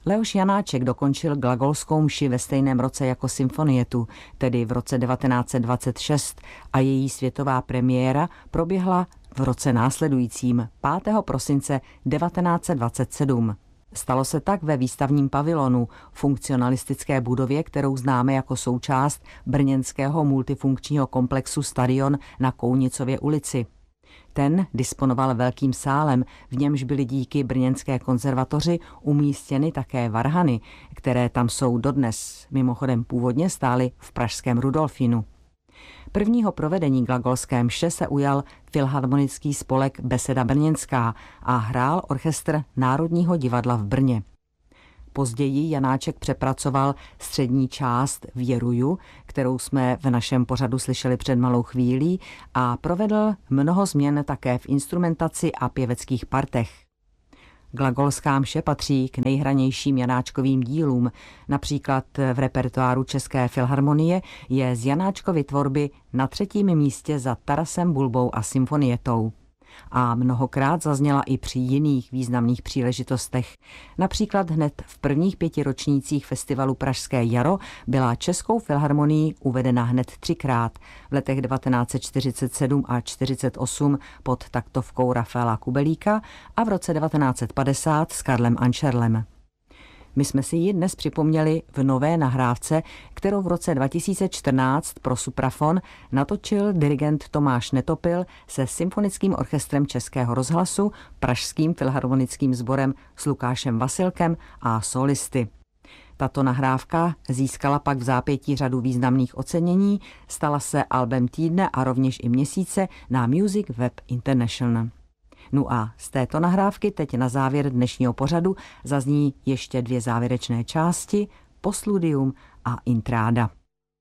Leoš Janáček dokončil glagolskou mši ve stejném roce jako symfonietu, tedy v roce 1926, a její světová premiéra proběhla v roce následujícím 5. prosince 1927. Stalo se tak ve výstavním pavilonu, funkcionalistické budově, kterou známe jako součást brněnského multifunkčního komplexu Stadion na Kounicově ulici. Ten disponoval velkým sálem, v němž byly díky brněnské konzervatoři umístěny také varhany, které tam jsou dodnes. Mimochodem původně stály v pražském Rudolfinu. Prvního provedení glagolské mše se ujal Filharmonický spolek Beseda brněnská a hrál orchestr Národního divadla v Brně. Později Janáček přepracoval střední část Věruju, kterou jsme v našem pořadu slyšeli před malou chvílí, a provedl mnoho změn také v instrumentaci a pěveckých partech. Glagolská mše patří k nejhranějším Janáčkovým dílům. Například v repertoáru České filharmonie je z Janáčkovy tvorby na 3. místě za Tarasem Bulbou a symfonietou. A mnohokrát zazněla i při jiných významných příležitostech. Například hned v prvních 5 ročnících festivalu Pražské jaro byla Českou filharmonií uvedena hned 3krát, v letech 1947 a 1948 pod taktovkou Rafaela Kubelíka a v roce 1950 s Karlem Ančerlem. My jsme si ji dnes připomněli v nové nahrávce, kterou v roce 2014 pro Suprafon natočil dirigent Tomáš Netopil se Symfonickým orchestrem Českého rozhlasu, Pražským filharmonickým sborem s Lukášem Vasilkem a solisty. Tato nahrávka získala pak v zápětí řadu významných ocenění, stala se albem týdne a rovněž i měsíce na Music Web International. No a z této nahrávky teď na závěr dnešního pořadu zazní ještě 2 závěrečné části, Postludium a Intráda.